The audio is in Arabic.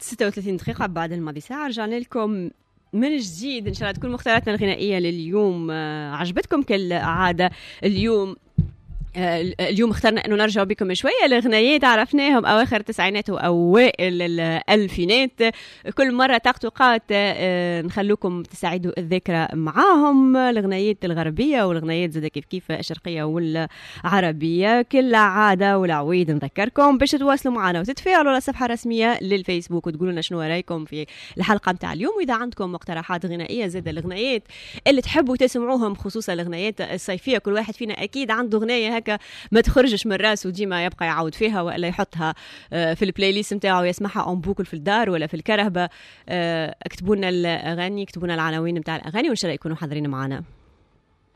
36 دقيقة بعد الماضي ساعة، رجعنا لكم من جديد. إن شاء الله تكون مختاراتنا الغنائية لليوم عجبتكم كالعادة. اليوم اخترنا انه نرجع بكم شويه لغنايات عرفناهم اواخر التسعينات واوائل الالفينات. كل مره توقات نخلوكم تسعدوا الذكرى معاهم، الغنايات الغربيه والغنايات زاد كيف الشرقيه والعربيه. كل عاده والعويد نذكركم باش تواصلوا معنا وتتفاعلوا على الصفحه الرسميه للفيسبوك وتقولوا لنا شنو رايكم في الحلقه نتاع اليوم، واذا عندكم مقترحات غنائيه زاد الغنايات اللي تحبوا تسمعوهم، خصوصا الغنايات الصيفيه. كل واحد فينا اكيد عنده غنايه ما تخرجش من راسه وديما يبقى يعاود فيها ولا يحطها في البلاي ليست نتاعو ويسمعها اون بوكل في الدار ولا في الكرهبه. اكتبوا لنا الاغاني، اكتبوا لنا العناوين نتاع الاغاني وان شاء الله يكونوا حاضرين معنا.